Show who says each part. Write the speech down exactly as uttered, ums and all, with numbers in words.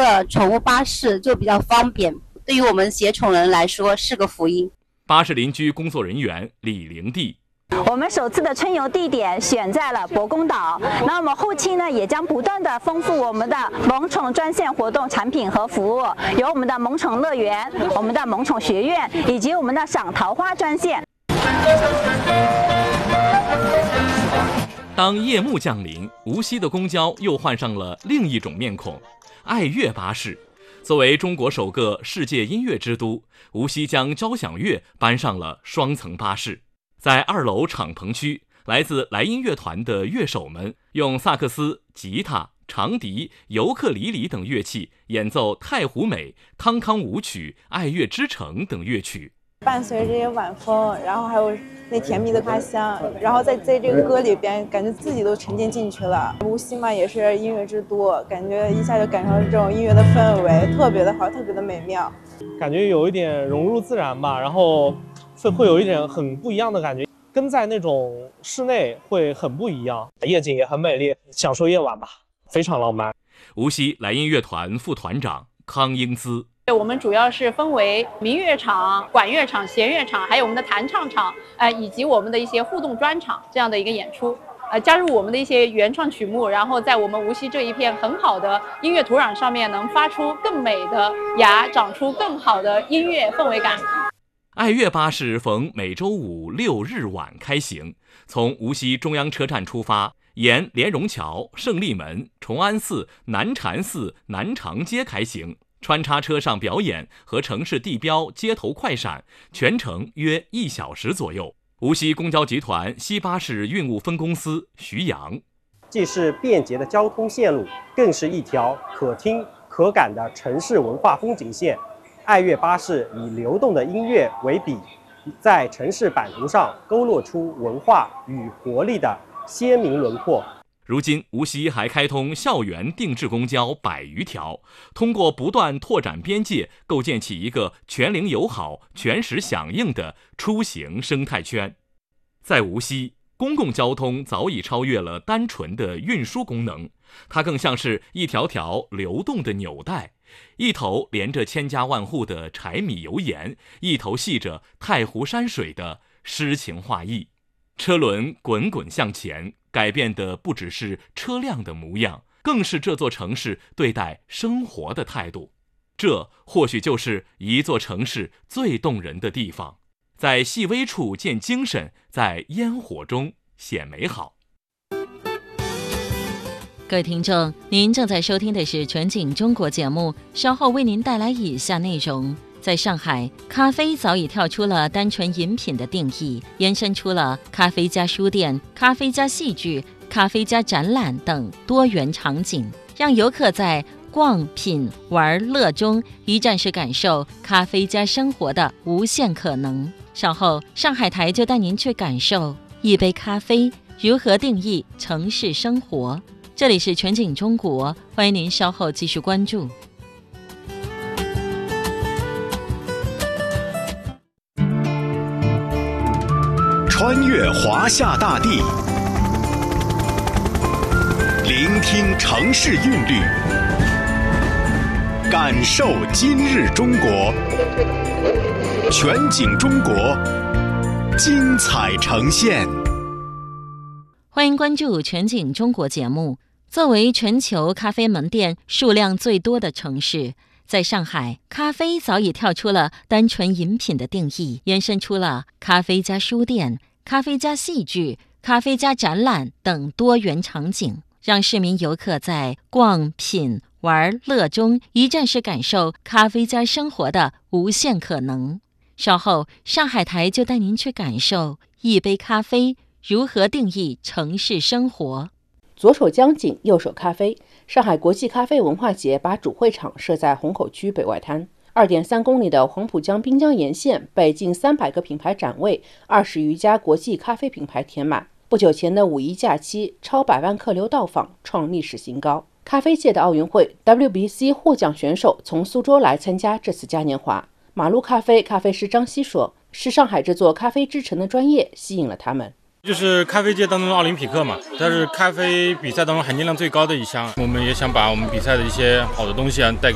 Speaker 1: 个宠物巴士就比较方便，对于我们携宠人来说是个福音。
Speaker 2: 巴士邻居工作人员李玲娣，
Speaker 3: 我们首次的春游地点选在了博公岛，那我们后期呢也将不断的丰富我们的萌宠专线活动产品和服务，有我们的萌宠乐园、我们的萌宠学院以及我们的赏桃花专线。
Speaker 2: 当夜幕降临，无锡的公交又换上了另一种面孔——爱乐巴士。作为中国首个世界音乐之都，无锡将交响乐搬上了双层巴士。在二楼敞篷区，来自来音乐团的乐手们用萨克斯、吉他、长笛、尤克里里等乐器演奏《太湖美》、康康舞曲、爱乐之城等乐曲。
Speaker 4: 伴随这些晚风，然后还有那甜蜜的花香，然后在在这个歌里边，感觉自己都沉浸进去了。无锡嘛，也是音乐之都，感觉一下就感受到这种音乐的氛围，特别的好，特别的美妙。
Speaker 5: 感觉有一点融入自然吧，然后会会有一点很不一样的感觉，跟在那种室内会很不一样。夜景也很美丽，享受夜晚吧，非常浪漫。
Speaker 2: 无锡来音乐团副团长康英姿。
Speaker 6: 我们主要是分为民乐场、管乐场、弦乐场，还有我们的弹唱场，呃，以及我们的一些互动专场这样的一个演出，呃，加入我们的一些原创曲目，然后在我们无锡这一片很好的音乐土壤上面，能发出更美的芽，长出更好的音乐氛围感。
Speaker 2: 爱乐巴士逢每周五六日晚开行，从无锡中央车站出发，沿莲蓉桥、胜利门、崇安寺、南禅寺、南长街开行。穿插车上表演和城市地标街头快闪，全程约一小时左右。无锡公交集团西巴士运务分公司徐阳，
Speaker 7: 既是便捷的交通线路，更是一条可听可感的城市文化风景线。爱乐巴士以流动的音乐为笔，在城市版图上勾勒出文化与活力的鲜明轮廓。
Speaker 2: 如今，无锡还开通校园定制公交百余条，通过不断拓展边界，构建起一个全龄友好、全时响应的出行生态圈。在无锡，公共交通早已超越了单纯的运输功能，它更像是一条条流动的纽带，一头连着千家万户的柴米油盐，一头系着太湖山水的诗情画意。车轮滚滚向前，改变的不只是车辆的模样，更是这座城市对待生活的态度。这或许就是一座城市最动人的地方，在细微处见精神，在烟火中显美好。
Speaker 8: 各位听众，您正在收听的是全景中国节目，稍后为您带来以下内容。在上海，咖啡早已跳出了单纯饮品的定义，延伸出了咖啡加书店、咖啡加戏剧、咖啡加展览等多元场景，让游客在逛、品、玩、乐中一站式感受咖啡加生活的无限可能。稍后，上海台就带您去感受一杯咖啡如何定义城市生活。这里是全景中国，欢迎您稍后继续关注。
Speaker 9: 穿越华夏大地，聆听城市韵律，感受今日中国。全景中国，精彩呈现。
Speaker 8: 欢迎关注全景中国节目。作为全球咖啡门店数量最多的城市，在上海，咖啡早已跳出了单纯饮品的定义，延伸出了咖啡加书店、咖啡加戏剧、咖啡加展览等多元场景，让市民游客在逛、品、玩、乐中一站式感受咖啡加生活的无限可能。稍后，上海台就带您去感受一杯咖啡如何定义城市生活。
Speaker 10: 左手江景，右手咖啡。上海国际咖啡文化节把主会场设在虹口区北外滩， 二点三公里的黄浦江滨江沿线被近三百个品牌展位，二十余家国际咖啡品牌填满。不久前的五一假期，超百万客流到访，创历史新高。咖啡界的奥运会 W B C 获奖选手从苏州来参加这次嘉年华。马路咖啡咖啡师张希说，是上海这座咖啡之城的专业吸引了他们。
Speaker 11: 就是咖啡界当中的奥林匹克嘛，它是咖啡比赛当中含金量最高的一项，我们也想把我们比赛的一些好的东西啊带